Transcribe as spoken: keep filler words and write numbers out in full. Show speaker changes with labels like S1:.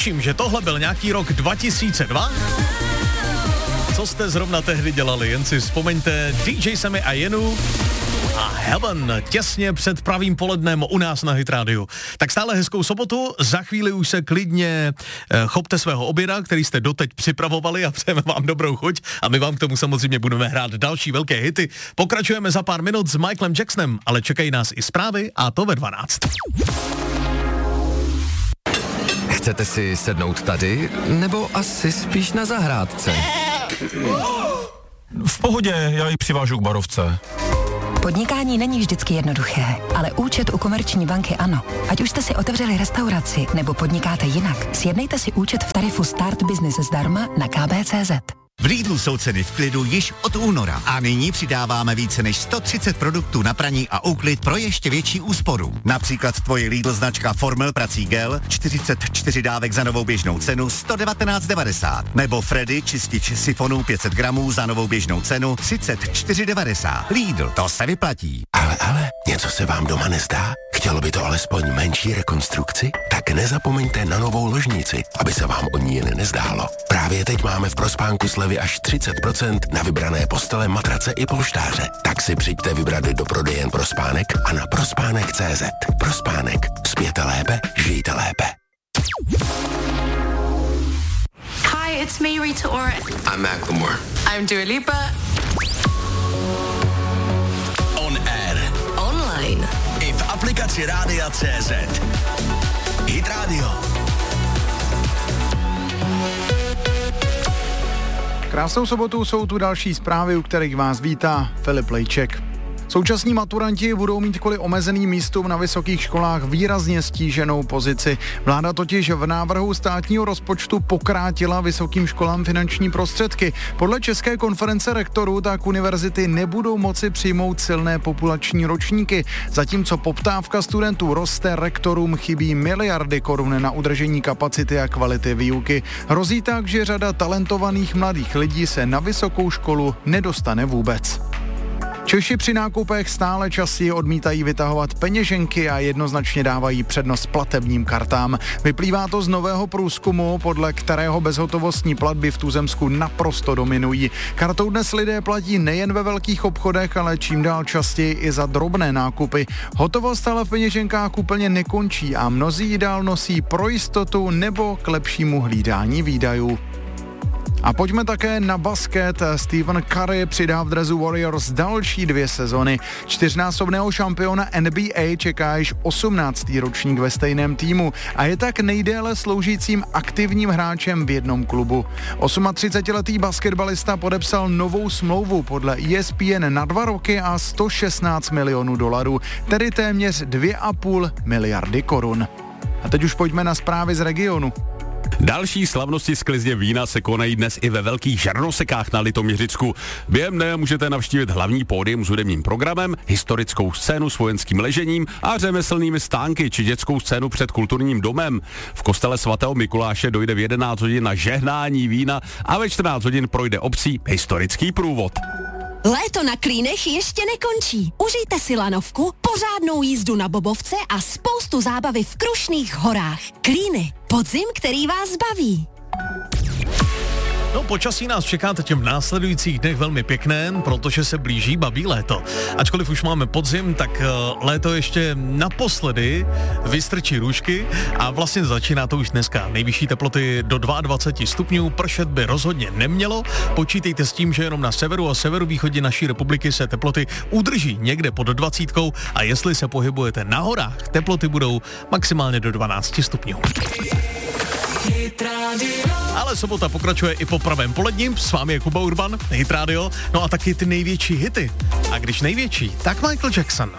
S1: Tuším, že tohle byl nějaký rok dva tisíce dva. Co jste zrovna tehdy dělali? Jen si vzpomeňte D J Sammy a Jenu a Heaven těsně před pravým polednem u nás na Hit Radio. Tak stále hezkou sobotu, za chvíli už se klidně eh, chopte svého oběda, který jste doteď připravovali a přejeme vám dobrou chuť a my vám k tomu samozřejmě budeme hrát další velké hity. Pokračujeme za pár minut s Michaelem Jacksonem, ale čekají nás i zprávy a to ve dvanáct.
S2: Chcete si sednout tady, nebo asi spíš na zahrádce?
S3: V pohodě, já ji přivážu k barovce.
S4: Podnikání není vždycky jednoduché, ale účet u Komerční banky ano. Ať už jste si otevřeli restauraci nebo podnikáte jinak, sjednejte si účet v tarifu Start Business zdarma na k b tečka cé zet.
S5: V Lidlu jsou ceny v klidu již od února a nyní přidáváme více než sto třicet produktů na praní a úklid pro ještě větší úsporu. Například tvoje Lidl značka Formel prací gel, čtyřicet čtyři dávek za novou běžnou cenu sto devatenáct devadesát. Nebo Freddy čistič sifonů pět set gramů za novou běžnou cenu třicet čtyři devadesát. Lidl, to se vyplatí.
S6: Ale, ale, něco se vám doma nezdá? Chtělo by to alespoň menší rekonstrukci? Tak nezapomeňte na novou ložnici, aby se vám o ní jen nezdálo. Právě teď máme v Prospánku slevy až třicet procent na vybrané postele, matrace i polštáře. Tak si přijďte vybrat do prodejen Prospánek a na prospánek tečka cé zet. Prospánek. Spěte lépe, žijte lépe.
S7: Hi, it's me, Rita Ora.
S6: I'm Macklemore.
S7: I'm Dua Lipa.
S6: On air.
S7: Online.
S6: I v aplikaci Rádia tečka cé zet. Hit Radio.
S8: Krásnou sobotu, jsou tu další zprávy, u kterých vás vítá Filip Lejček. Současní maturanti budou mít kvůli omezeným místům na vysokých školách výrazně stíženou pozici. Vláda totiž v návrhu státního rozpočtu pokrátila vysokým školám finanční prostředky. Podle České konference rektorů tak univerzity nebudou moci přijmout silné populační ročníky. Zatímco poptávka studentů roste, rektorům chybí miliardy korun na udržení kapacity a kvality výuky. Hrozí tak, že řada talentovaných mladých lidí se na vysokou školu nedostane vůbec. Češi při nákupech stále častěji odmítají vytahovat peněženky a jednoznačně dávají přednost platebním kartám. Vyplývá to z nového průzkumu, podle kterého bezhotovostní platby v tuzemsku naprosto dominují. Kartou dnes lidé platí nejen ve velkých obchodech, ale čím dál častěji i za drobné nákupy. Hotovost ale v peněženkách úplně nekončí a mnozí ji dál nosí pro jistotu nebo k lepšímu hlídání výdajů. A pojďme také na basket. Stephen Curry přidá v dresu Warriors další dvě sezony. Čtyřnásobného šampiona N B A čeká již osmnáctý ročník ve stejném týmu a je tak nejdéle sloužícím aktivním hráčem v jednom klubu. třicetiosmiletý basketbalista podepsal novou smlouvu podle E S P N na dva roky a sto šestnáct milionů dolarů, tedy téměř dvě a půl miliardy korun. A teď už pojďme na zprávy z regionu.
S9: Další slavnosti sklizně vína se konají dnes i ve velkých žarnosekách na Litoměřicku. Během dne můžete navštívit hlavní pódium s hudebním programem, historickou scénu s vojenským ležením a řemeslnými stánky či dětskou scénu před kulturním domem. V kostele svatého Mikuláše dojde v jedenáct hodin na žehnání vína a ve čtrnáct hodin projde obcí historický průvod.
S10: Léto na Klínech ještě nekončí. Užijte si lanovku, pořádnou jízdu na bobovce a spoustu zábavy v Krušných horách. Klíny. Podzim, který vás baví.
S1: No, počasí nás čeká teď v následujících dnech velmi pěkné, protože se blíží babí léto. Ačkoliv už máme podzim, tak uh, léto ještě naposledy vystrčí růžky a vlastně začíná to už dneska. Nejvyšší teploty do dvacet dva stupňů, pršet by rozhodně nemělo. Počítejte s tím, že jenom na severu a severovýchodě naší republiky se teploty udrží někde pod dvacítkou a jestli se pohybujete na horách, teploty budou maximálně do dvanáct stupňů. Ale sobota pokračuje i po pravém poledním, s vámi je Kuba Urban, Hit Radio, no a taky ty největší hity. A když největší, tak Michael Jackson.